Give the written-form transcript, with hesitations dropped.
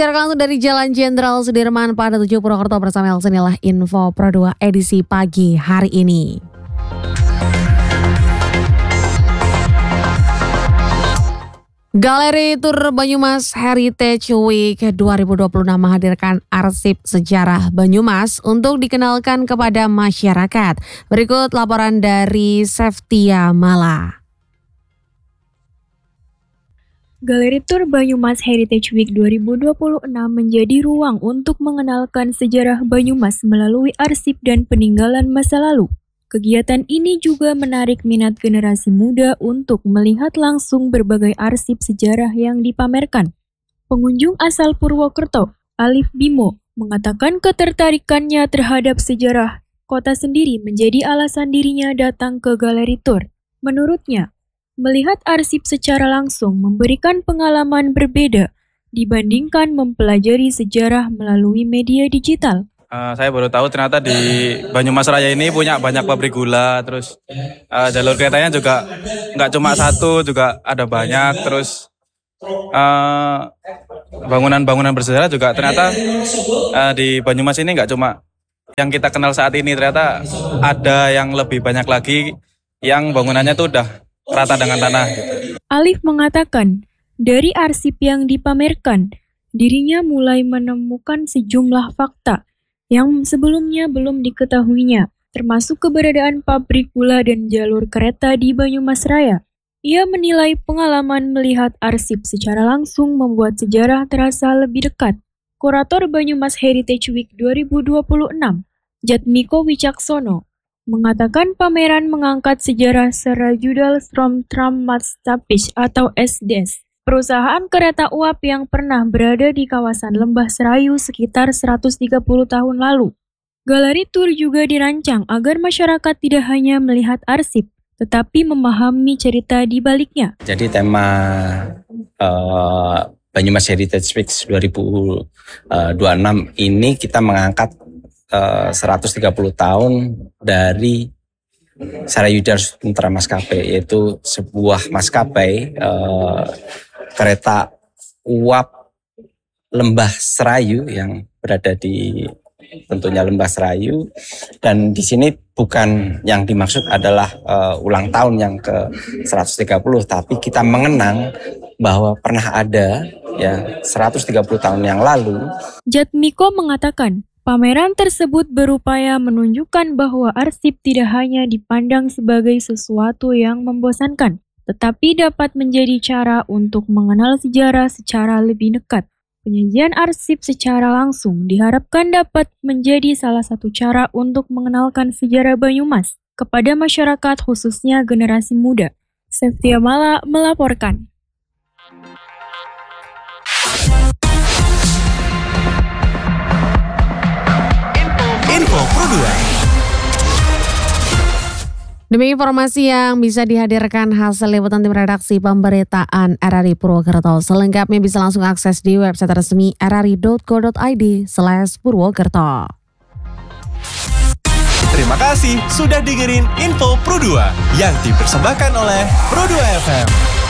Langsung dari Jalan Jenderal Sudirman pada 7 Purwokerto bersama Elsinilah Info Pro 2 edisi pagi hari ini. Galeri Tur Banyumas Heritage Week 2026 menghadirkan arsip sejarah Banyumas untuk dikenalkan kepada masyarakat. Berikut laporan dari Seftia Mala. Galeri Tur Banyumas Heritage Week 2026 menjadi ruang untuk mengenalkan sejarah Banyumas melalui arsip dan peninggalan masa lalu. Kegiatan ini juga menarik minat generasi muda untuk melihat langsung berbagai arsip sejarah yang dipamerkan. Pengunjung asal Purwokerto, Alif Bimo, mengatakan ketertarikannya terhadap sejarah kota sendiri menjadi alasan dirinya datang ke Galeri Tur. Menurutnya, melihat arsip secara langsung memberikan pengalaman berbeda dibandingkan mempelajari sejarah melalui media digital. Saya baru tahu ternyata di Banyumas Raya ini punya banyak pabrik gula, terus jalur keretanya juga nggak cuma satu, juga ada banyak, terus bangunan-bangunan bersejarah juga ternyata di Banyumas ini nggak cuma yang kita kenal saat ini, ternyata ada yang lebih banyak lagi yang bangunannya tuh udah rata dengan tanah. Alif mengatakan, dari arsip yang dipamerkan, dirinya mulai menemukan sejumlah fakta yang sebelumnya belum diketahuinya, termasuk keberadaan pabrik gula dan jalur kereta di Banyumas Raya. Ia menilai pengalaman melihat arsip secara langsung membuat sejarah terasa lebih dekat. Kurator Banyumas Heritage Week 2026, Jatmiko Wicaksono, mengatakan pameran mengangkat sejarah Sarajudal Strom-Tram Maastapis atau SDS, perusahaan kereta uap yang pernah berada di kawasan Lembah Serayu sekitar 130 tahun lalu. Galeri Tur juga dirancang agar masyarakat tidak hanya melihat arsip, tetapi memahami cerita di baliknya. Jadi tema Banyumas Heritage Week 2026 ini kita mengangkat 130 tahun dari Sarajudal Strom-Tram Maskapai, yaitu sebuah maskapai kereta uap Lembah Serayu yang berada di tentunya Lembah Serayu, dan di sini bukan yang dimaksud adalah ulang tahun yang ke 130, tapi kita mengenang bahwa pernah ada ya 130 tahun yang lalu. Jatmiko mengatakan, pameran tersebut berupaya menunjukkan bahwa arsip tidak hanya dipandang sebagai sesuatu yang membosankan, tetapi dapat menjadi cara untuk mengenal sejarah secara lebih dekat. Penyajian arsip secara langsung diharapkan dapat menjadi salah satu cara untuk mengenalkan sejarah Banyumas kepada masyarakat khususnya generasi muda. Seftia Mala melaporkan. Info Pro 2. Demi informasi yang bisa dihadirkan hasil liputan tim redaksi pemberitaan RRI Purwokerto. Selengkapnya bisa langsung akses di website resmi rri.co.id/Purwokerto. Terima kasih sudah dengerin Info Pro 2 yang dipersembahkan oleh Pro 2 FM.